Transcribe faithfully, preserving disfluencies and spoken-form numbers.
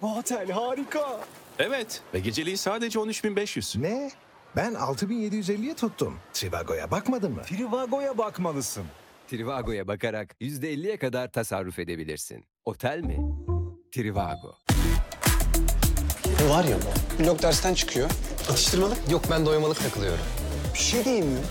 Bu otel harika. Evet ve geceliği sadece on üç bin beş yüz. Ne? Ben altı bin yedi yüz elliye tuttum. Trivago'ya bakmadın mı? Trivago'ya bakmalısın. Trivago'ya bakarak yüzde elliye kadar tasarruf edebilirsin. Otel mi? Trivago. Bu var ya bu. Blok dersten çıkıyor. Atıştırmalık. Yok ben doymalık takılıyorum. Bir şey diyeyim mi?